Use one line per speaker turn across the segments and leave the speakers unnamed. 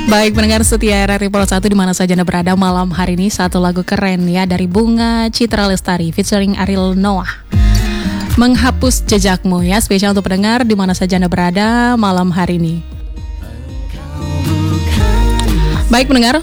Baik pendengar setia RRI Pro 1 di mana saja Anda berada malam hari ini, satu lagu keren ya dari Bunga Citra Lestari featuring Ariel Noah. Menghapus jejakmu ya, spesial untuk pendengar di mana saja Anda berada malam hari ini. Baik pendengar,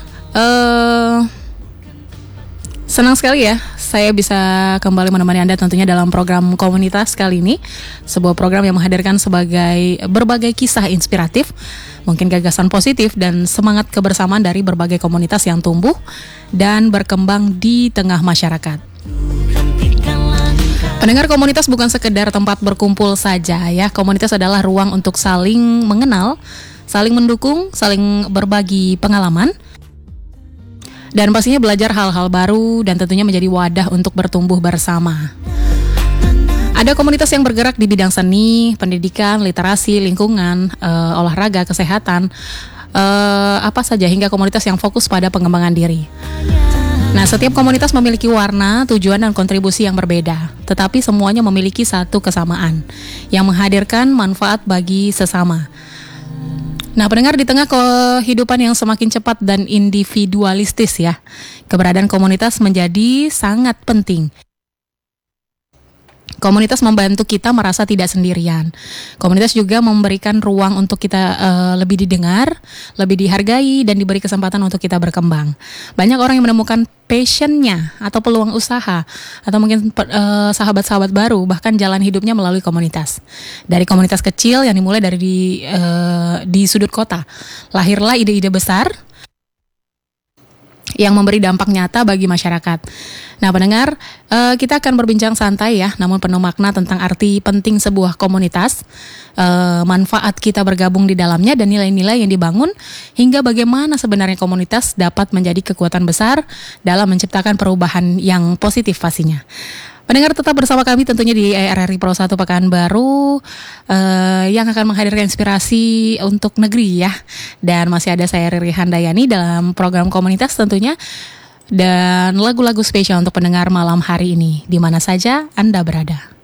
senang sekali ya saya bisa kembali menemani Anda tentunya dalam program komunitas kali ini. Sebuah program yang menghadirkan berbagai kisah inspiratif, mungkin gagasan positif dan semangat kebersamaan dari berbagai komunitas yang tumbuh dan berkembang di tengah masyarakat. Pendengar, komunitas bukan sekedar tempat berkumpul saja ya. Komunitas adalah ruang untuk saling mengenal, saling mendukung, saling berbagi pengalaman, dan pastinya belajar hal-hal baru dan tentunya menjadi wadah untuk bertumbuh bersama. Ada komunitas yang bergerak di bidang seni, pendidikan, literasi, lingkungan, olahraga, kesehatan, apa saja, hingga komunitas yang fokus pada pengembangan diri. Nah, setiap komunitas memiliki warna, tujuan, dan kontribusi yang berbeda, tetapi semuanya memiliki satu kesamaan, yang menghadirkan manfaat bagi sesama. Nah, pendengar, di tengah kehidupan yang semakin cepat dan individualistis ya, keberadaan komunitas menjadi sangat penting. Komunitas membantu kita merasa tidak sendirian. Komunitas juga memberikan ruang untuk kita lebih didengar, lebih dihargai, dan diberi kesempatan untuk kita berkembang. Banyak orang yang menemukan passionnya atau peluang usaha, atau mungkin sahabat-sahabat baru, bahkan jalan hidupnya melalui komunitas. Dari komunitas kecil yang dimulai dari di sudut kota, lahirlah ide-ide besar yang memberi dampak nyata bagi masyarakat. Nah, pendengar, kita akan berbincang santai ya, namun penuh makna tentang arti penting sebuah komunitas, manfaat kita bergabung di dalamnya, dan nilai-nilai yang dibangun, hingga bagaimana sebenarnya komunitas dapat menjadi kekuatan besar dalam menciptakan perubahan yang positif pastinya. Pendengar, tetap bersama kami tentunya di RRI Pro 1 Pekanbaru yang akan menghadirkan inspirasi untuk negeri ya. Dan masih ada saya Riri Handayani dalam program komunitas tentunya, dan lagu-lagu spesial untuk pendengar malam hari ini di mana saja Anda berada.